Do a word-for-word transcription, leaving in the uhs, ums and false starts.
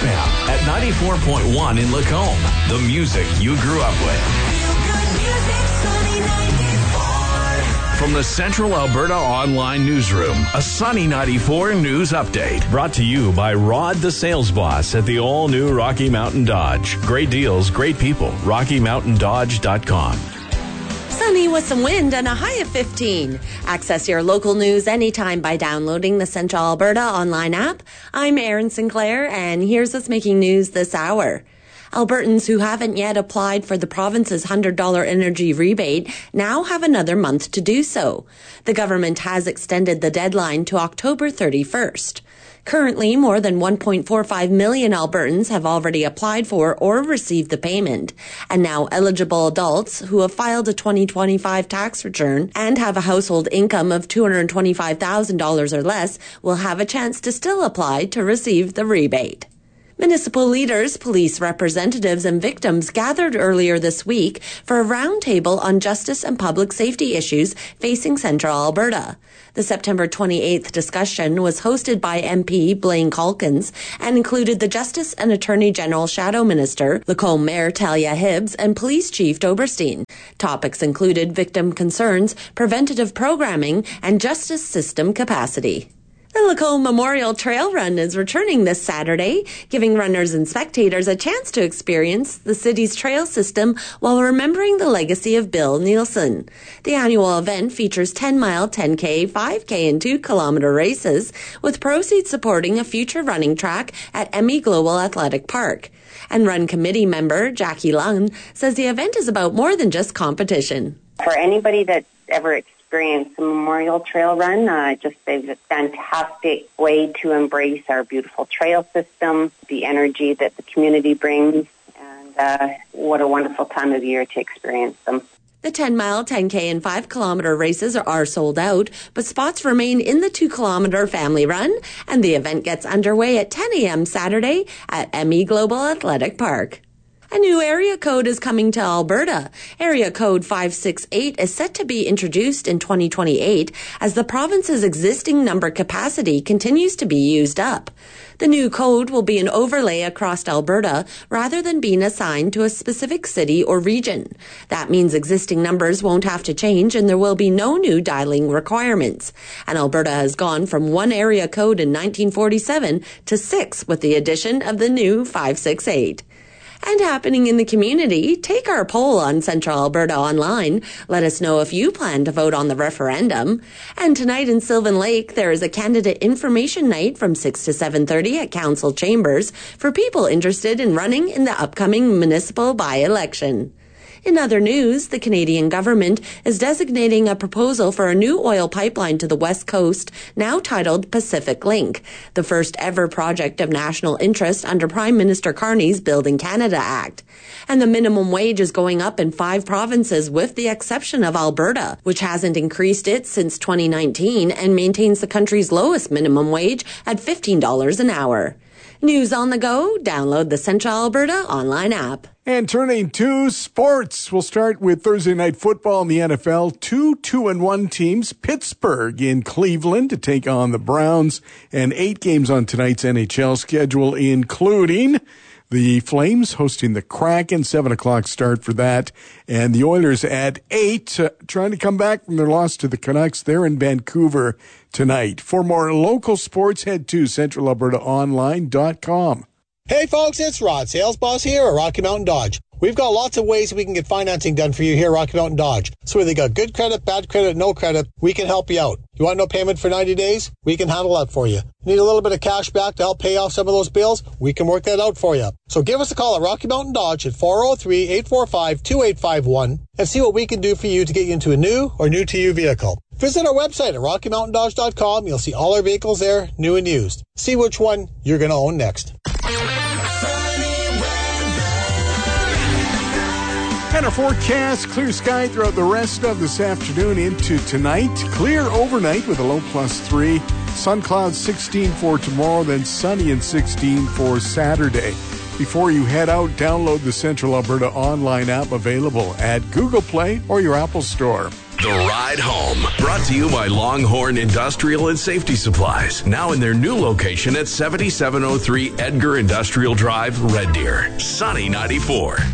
M at ninety-four point one in Lacombe. The music you grew up with. From the Central Alberta Online Newsroom, a Sunny ninety-four News Update. Brought to you by Rod the Sales Boss at the all-new Rocky Mountain Dodge. Great deals, great people. rocky mountain dodge dot com. Sunny with some wind and a high of fifteen. Access your local news anytime by downloading the Central Alberta Online app. I'm Erin Sinclair, and here's what's making news this hour. Albertans who haven't yet applied for the province's one hundred dollars energy rebate now have another month to do so. The government has extended the deadline to October thirty-first. Currently, more than one point four five million Albertans have already applied for or received the payment. And now eligible adults who have filed a twenty twenty-five tax return and have a household income of two hundred twenty-five thousand dollars or less will have a chance to still apply to receive the rebate. Municipal leaders, police representatives, and victims gathered earlier this week for a roundtable on justice and public safety issues facing Central Alberta. The September twenty-eighth discussion was hosted by M P Blaine Calkins and included the Justice and Attorney General Shadow Minister, Lacombe Mayor Talia Hibbs, and Police Chief Doberstein. Topics included victim concerns, preventative programming, and justice system capacity. The Lacombe Memorial Trail Run is returning this Saturday, giving runners and spectators a chance to experience the city's trail system while remembering the legacy of Bill Nielsen. The annual event features ten-mile, ten K, five K, and two kilometer races, with proceeds supporting a future running track at M E Global Athletic Park. And Run Committee member Jackie Lund says the event is about more than just competition. For anybody that's ever experienced a Memorial Trail Run, uh, just a fantastic way to embrace our beautiful trail system, the energy that the community brings, and uh, what a wonderful time of year to experience them. The ten-mile, ten K, and five kilometer races are sold out, but spots remain in the two kilometer family run, and the event gets underway at ten a.m. Saturday at M E Global Athletic Park. A new area code is coming to Alberta. Area code five six eight is set to be introduced in twenty twenty-eight as the province's existing number capacity continues to be used up. The new code will be an overlay across Alberta rather than being assigned to a specific city or region. That means existing numbers won't have to change and there will be no new dialing requirements. And Alberta has gone from one area code in nineteen forty-seven to six with the addition of the new five six eight. And happening in the community, take our poll on Central Alberta Online. Let us know if you plan to vote on the referendum. And tonight in Sylvan Lake, there is a candidate information night from six to seven thirty at Council Chambers for people interested in running in the upcoming municipal by-election. In other news, the Canadian government is designating a proposal for a new oil pipeline to the West Coast, now titled Pacific Link, the first ever project of national interest under Prime Minister Carney's Building Canada Act. And the minimum wage is going up in five provinces with the exception of Alberta, which hasn't increased it since twenty nineteen and maintains the country's lowest minimum wage at fifteen dollars an hour. News on the go, download the Central Alberta Online app. And turning to sports, we'll start with Thursday night football in the N F L. Two two and one teams, Pittsburgh in Cleveland to take on the Browns, and eight games on tonight's N H L schedule, including the Flames hosting the Kraken, seven o'clock start for that, and the Oilers at eight, uh, trying to come back from their loss to the Canucks. They're in Vancouver tonight. For more local sports, head to central alberta online dot com. Hey folks, it's Rod, sales boss here at Rocky Mountain Dodge. We've got lots of ways we can get financing done for you here at Rocky Mountain Dodge. So whether you got good credit, bad credit, no credit, we can help you out. You want no payment for ninety days? We can handle that for you. Need a little bit of cash back to help pay off some of those bills? We can work that out for you. So give us a call at Rocky Mountain Dodge at four oh three, eight four five, two eight five one and see what we can do for you to get you into a new or new to you vehicle. Visit our website at rocky mountain dodge dot com. You'll see all our vehicles there, new and used. See which one you're going to own next. And a forecast, clear sky throughout the rest of this afternoon into tonight. Clear overnight with a low plus three. Sun clouds sixteen for tomorrow, then sunny and sixteen for Saturday. Before you head out, download the Central Alberta Online app available at Google Play or your Apple Store. The Ride Home, brought to you by Longhorn Industrial and Safety Supplies, now in their new location at seventy-seven oh three Edgar Industrial Drive, Red Deer. Sunny ninety-four.